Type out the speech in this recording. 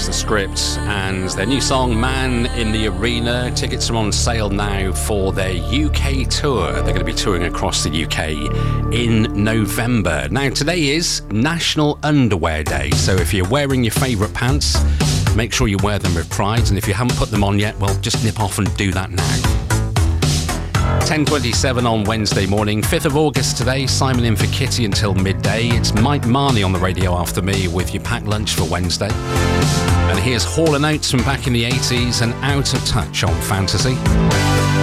That's the Script, and their new song Man in the Arena. Tickets are on sale now for their UK tour. They're going to be touring across the UK in November. Now, today is National Underwear Day, so if you're wearing your favourite pants, make sure you wear them with pride, and if you haven't put them on yet, well, just nip off and do that now. 10:27 on Wednesday morning, 5th of August today. Simon in for Kitty until midday. It's Mike Marney on the radio after me with your packed lunch for Wednesday. And here's Hall & Oates from back in the 80s and Out of Touch on Fantasy.